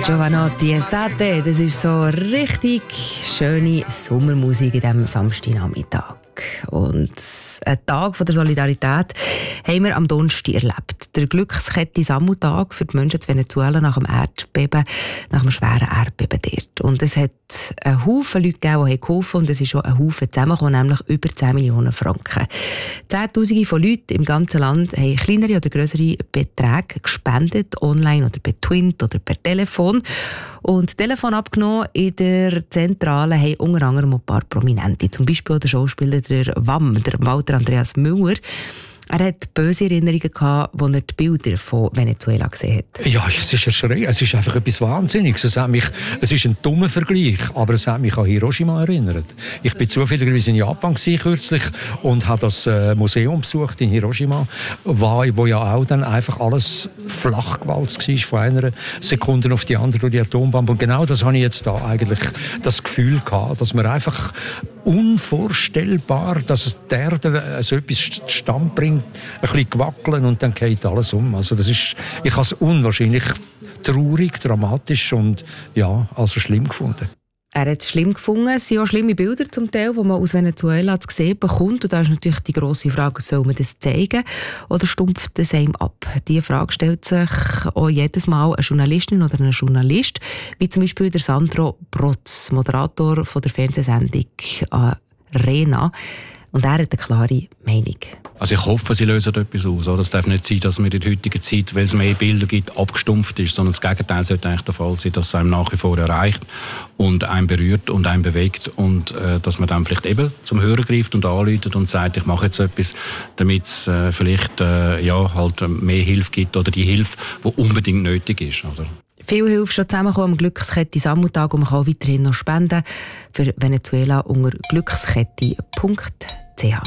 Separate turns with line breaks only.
Giovanotti Estate, das ist so richtig schöne Sommermusik in diesem Samstagnachmittag. Und einen Tag von der Solidarität haben wir am Donnerstag erlebt. Der Glückskette-Sammeltag für die Menschen in Venezuela nach dem Erdbeben, nach dem schweren Erdbeben dort. Und es hat einen Haufen Leute gegeben, die geholfen haben. Und es ist schon ein Haufen zusammengekommen, nämlich über 10 Millionen Franken. Zehntausende von Leuten im ganzen Land haben kleinere oder grössere Beträge gespendet, online oder per Twint oder per Telefon. Und das Telefon abgenommen in der Zentrale haben unter anderem ein paar Prominente. Zum Beispiel der Schauspieler der WAM, der Walter Andreas Müller. Er hat böse Erinnerungen gehabt, als er die Bilder von Venezuela gesehen hat.
Ja, es ist erschreckend. Es ist einfach etwas Wahnsinniges. Es ist ein dummer Vergleich, aber es hat mich an Hiroshima erinnert. Ich bin zufälligerweise in Japan kürzlich und habe das Museum besucht in Hiroshima, wo ja auch dann einfach alles flach gewalzt war, von einer Sekunde auf die andere durch die Atombombe. Und genau das habe ich jetzt da eigentlich das Gefühl gehabt, dass man einfach unvorstellbar, dass es der Erde so etwas zustande bringt, ein bisschen gewackeln und dann geht alles um. Also ich habe es unwahrscheinlich traurig, dramatisch und ja, also schlimm gefunden.
Er hat es schlimm gefunden. Es sind auch schlimme Bilder zum Teil, die man aus Venezuela zu sehen bekommt. Und da ist natürlich die grosse Frage, soll man das zeigen oder stumpft das einem ab? Diese Frage stellt sich auch jedes Mal eine Journalistin oder ein Journalist, wie zum Beispiel der Sandro Protz, Moderator von der Fernsehsendung Arena. Und er hat eine klare Meinung.
Also ich hoffe, sie lösen etwas aus. Es darf nicht sein, dass man in der heutigen Zeit, weil es mehr Bilder gibt, abgestumpft ist, sondern das Gegenteil sollte eigentlich der Fall sein, dass es einem nach wie vor erreicht und einen berührt und einen bewegt und dass man dann vielleicht eben zum Hörer greift und anruft und sagt, ich mache jetzt etwas, damit es vielleicht halt mehr Hilfe gibt oder die Hilfe, die unbedingt nötig ist. Oder?
Viel Hilfe schon zusammengekommen am Glückskette-Sammeltag und man kann auch weiterhin noch spenden für Venezuela unter glückskette.ch.